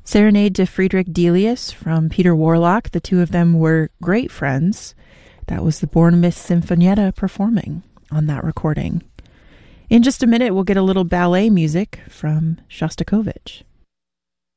Serenade to Friedrich Delius from Peter Warlock. The two of them were great friends. That was the Bornemiszt Sinfonietta performing on that recording. In just a minute, we'll get a little ballet music from Shostakovich.